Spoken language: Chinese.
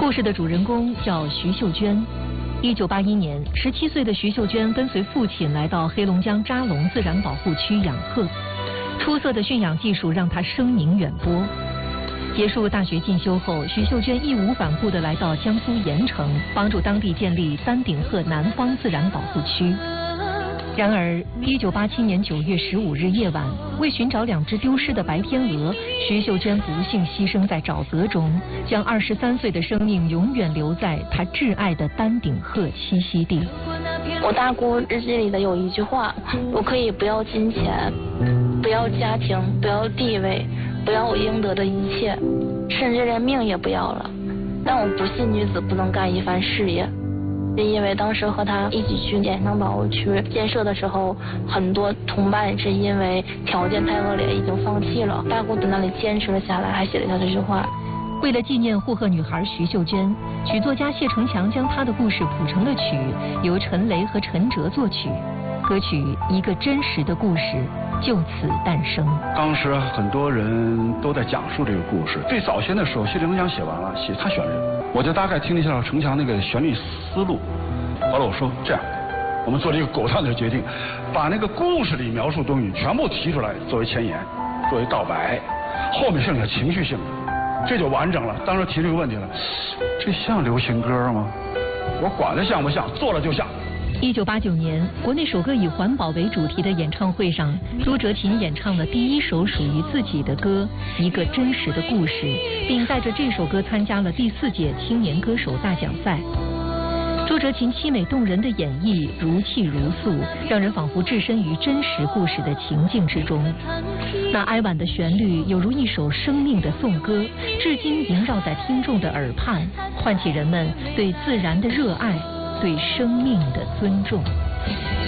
故事的主人公叫徐秀娟。1981年，17岁的徐秀娟跟随父亲来到黑龙江扎龙自然保护区养鹤，出色的驯养技术让她声名远播。结束大学进修后，徐秀娟义无反顾地来到江苏盐城，帮助当地建立丹顶鹤南方自然保护区。然而，1987年9月15日夜晚，为寻找2只丢失的白天鹅，徐秀娟不幸牺牲在沼泽中，将23岁的生命永远留在她挚爱的丹顶鹤栖息地。 我大姑日记里的有一句话：我可以不要金钱，不要家庭，不要地位，不要我应得的一切，甚至连命也不要了。但我不信女子不能干一番事业。因为当时和他一起去盐城保护区建设的时候，很多同伴是因为条件太恶劣已经放弃了，大姑在那里坚持了下来，还写了下这句话。 为了纪念护鹤女孩徐秀娟，曲作家谢成强将她的故事谱成了曲，由陈雷和陈哲作曲。歌曲《一个真实的故事》就此诞生。 当时很多人都在讲述这个故事。最早先的时候，谢成强写完了，他选人，我就大概听了一下成强那个旋律思路。后来我说这样，我们做了一个果断的决定，把那个故事里描述东西全部提出来作为前言，作为告白，后面剩下情绪性的，这就完整了。当时提这个问题了，这像流行歌吗？我管它像不像，做了就像。 1989年，国内首个以环保为主题的演唱会上，朱哲琴演唱了第一首属于自己的歌《一个真实的故事》，并带着这首歌参加了第4届青年歌手大奖赛。朱哲琴凄美动人的演绎如泣如诉，让人仿佛置身于真实故事的情境之中。那哀婉的旋律有如一首生命的颂歌，至今萦绕在听众的耳畔，唤起人们对自然的热爱，对生命的尊重。